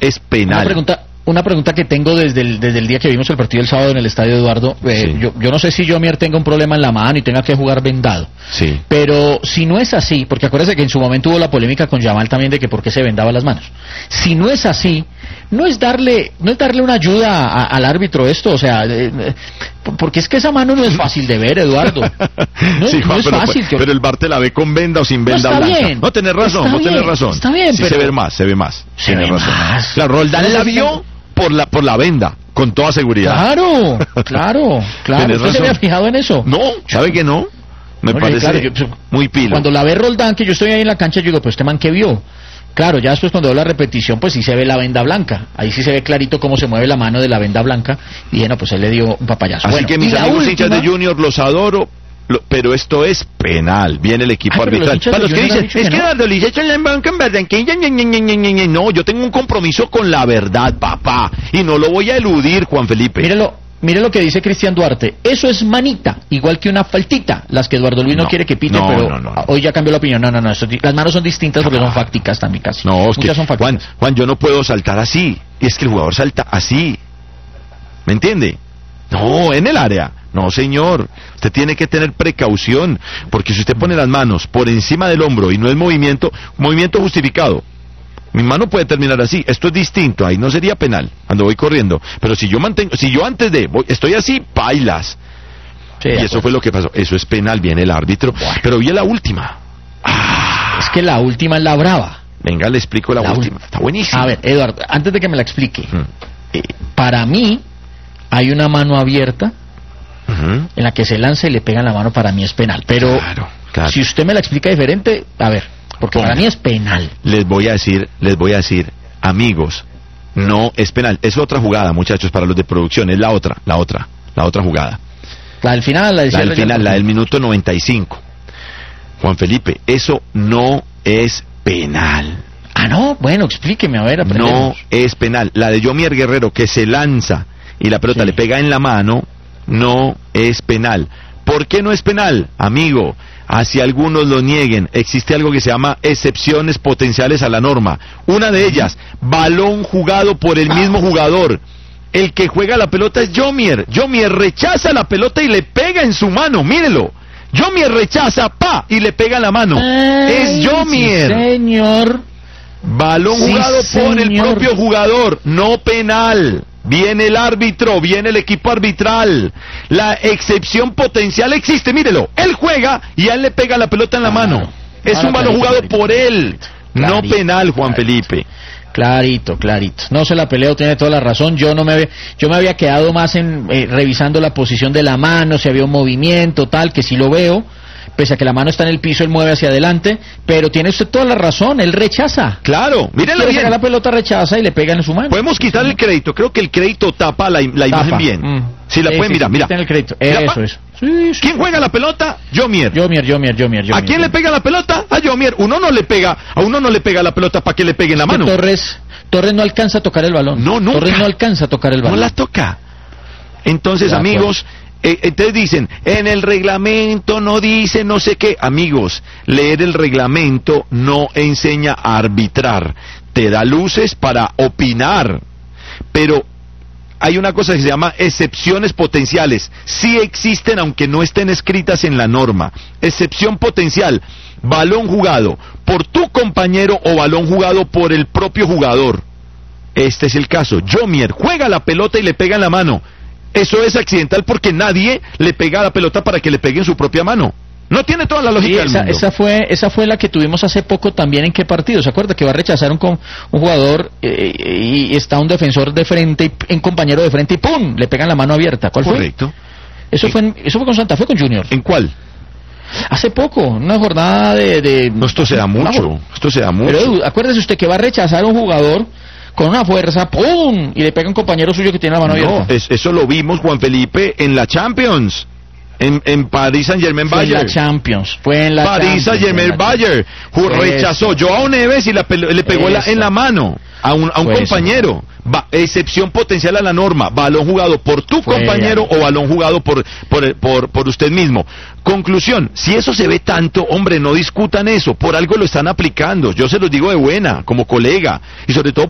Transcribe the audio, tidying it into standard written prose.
es penal. Una pregunta que tengo desde el día que vimos el partido el sábado en el estadio Eduardo. Sí. Yo no sé si Jomier tenga un problema en la mano y tenga que jugar vendado. Sí. Pero si no es así, porque acuérdese que en su momento hubo la polémica con Yamal también de que por qué se vendaba las manos. Si no es así, no es darle una ayuda al árbitro esto, o sea, porque es que esa mano no es fácil de ver, Eduardo. No, sí, Juan, no es fácil. Pero el VAR te la ve con venda o sin venda blanca. Bien, no tenés razón. Está bien, sí, pero se ve más. Tienes razón. Más. La Roldán la vio por la venda, con toda seguridad. Claro. ¿Usted se había fijado en eso? No, ¿sabe que no? Me parece muy pilo. Cuando la ve Roldán, que yo estoy ahí en la cancha, yo digo, pues este man que vio. Claro, ya después cuando veo la repetición, pues sí se ve la venda blanca. Ahí sí se ve clarito cómo se mueve la mano de la venda blanca. Y bueno, pues él le dio un papayazo. Así que mis amigos hinchas de Junior, los adoro. Pero esto es penal. Viene el equipo arbitral. Para los que dicen, es que Eduardo Luis echa en banca en verdad. No, yo tengo un compromiso con la verdad, papá. Y no lo voy a eludir, Juan Felipe. Mire lo que dice Cristian Duarte. Eso es manita, igual que una faltita. Las que Eduardo Luis no quiere que pite, pero hoy ya cambió la opinión. No. Las manos son distintas porque son fácticas también casi. No, es muchas son fácticas. Juan, yo no puedo saltar así. Y es que el jugador salta así. ¿Me entiende? No, en el área. No, señor. Usted tiene que tener precaución. Porque si usted pone las manos por encima del hombro y no es movimiento justificado. Mi mano puede terminar así. Esto es distinto. Ahí no sería penal cuando voy corriendo. Pero si yo estoy así, bailas. Sí, y eso fue lo que pasó. Eso es penal. Viene el árbitro. Bueno. Pero vi la última. Es que la última es la brava. Venga, le explico la última. Está buenísima. A ver, Eduardo, antes de que me la explique. Para mí, hay una mano abierta en la que se lanza y le pega en la mano. Para mí es penal. Pero si usted me la explica diferente, a ver. Porque para mí es penal. Les voy a decir, amigos, no es penal. Es otra jugada, muchachos, para los de producción. Es la otra jugada. La del final, la del minuto 95. Juan Felipe, eso no es penal. Ah, no, bueno, explíqueme, a ver, aprendemos. No es penal. La de Yomier Guerrero, que se lanza y la pelota le pega en la mano, no es penal. ¿Por qué no es penal, amigo? Así algunos lo nieguen, existe algo que se llama excepciones potenciales a la norma. Una de ellas, balón jugado por el mismo jugador. El que juega la pelota es Yomier. Yomier rechaza la pelota y le pega en su mano, mírelo. Yomier rechaza, y le pega en la mano. Es Yomier. Sí, señor. Balón jugado por el propio jugador, no penal. Viene el árbitro, viene el equipo arbitral. La excepción potencial existe, mírelo. Él juega y a él le pega la pelota en la mano. Es un balón jugado por él. No penal, Juan Felipe. Clarito. No se la peleo, tiene toda la razón. Yo me había quedado más en revisando la posición de la mano, si había un movimiento, tal, que sí lo veo. Pese a que la mano está en el piso, él mueve hacia adelante, pero tiene usted toda la razón, él rechaza. Claro, mírenlo bien. La pelota rechaza y le pega en su mano. Podemos quitar el crédito, creo que el crédito tapa la imagen bien. Si la pueden, mira. El crédito. Eso. Sí. ¿Quién juega la pelota? Yomier. ¿A quién le pega la pelota? A Yomier. A uno no le pega la pelota para que le pegue en la mano. Torres no alcanza a tocar el balón. No, Torres no alcanza a tocar el balón. No la toca. Entonces, amigos, entonces dicen, en el reglamento no dice no sé qué. Amigos, leer el reglamento no enseña a arbitrar. Te da luces para opinar. Pero hay una cosa que se llama excepciones potenciales. Sí existen, aunque no estén escritas en la norma. Excepción potencial, balón jugado por tu compañero o balón jugado por el propio jugador. Este es el caso. Yomier juega la pelota y le pega en la mano. Eso es accidental porque nadie le pega la pelota para que le pegue en su propia mano. No tiene toda la lógica del mundo. Esa fue la que tuvimos hace poco también. ¿En qué partido? ¿Se acuerda que va a rechazar un jugador y está un defensor de frente, un compañero de frente y ¡pum! Le pegan la mano abierta? ¿Cuál fue? Correcto. Eso fue con Santa Fe, con Junior. ¿En cuál? Hace poco, una jornada de... No, esto se da mucho. Pero acuérdese usted que va a rechazar un jugador con una fuerza, ¡pum! Y le pega a un compañero suyo que tiene la mano abierta. Eso lo vimos, Juan Felipe, en la Champions. En Paris Saint-Germain-Bayern. Fue en la Paris Saint-Germain-Bayern. Rechazó Joao Neves y le pegó en la mano a un compañero. Excepción potencial a la norma. Balón jugado por tu compañero o balón jugado por usted mismo. Conclusión, si eso se ve tanto, hombre, no discutan eso. Por algo lo están aplicando. Yo se los digo de buena, como colega. Y sobre todo